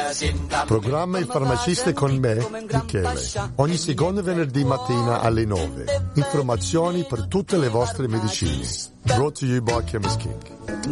Programma Il farmacista con me, Michele. Ogni secondo venerdì mattina alle 9. Informazioni per tutte le vostre medicine. Brought to you by Chemist King.